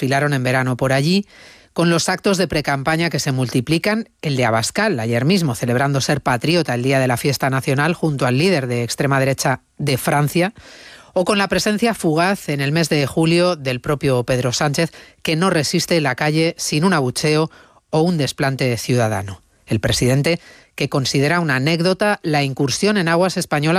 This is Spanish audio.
desfilaron en verano por allí, con los actos de precampaña que se multiplican, el de Abascal, ayer mismo, celebrando ser patriota el día de la fiesta nacional junto al líder de extrema derecha de Francia, o con la presencia fugaz en el mes de julio del propio Pedro Sánchez, que no resiste la calle sin un abucheo o un desplante ciudadano. El presidente, que considera una anécdota la incursión en aguas españolas